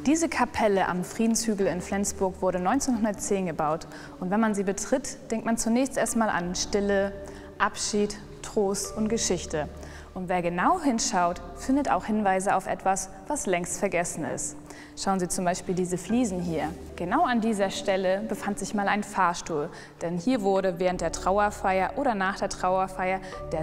Diese Kapelle am Friedenshügel in Flensburg wurde 1910 gebaut und wenn man sie betritt, denkt man zunächst erstmal an Stille, Abschied, Trost und Geschichte. Und wer genau hinschaut, findet auch Hinweise auf etwas, was längst vergessen ist. Schauen Sie zum Beispiel diese Fliesen hier. Genau an dieser Stelle befand sich mal ein Fahrstuhl, denn hier wurde während der Trauerfeier oder nach der Trauerfeier der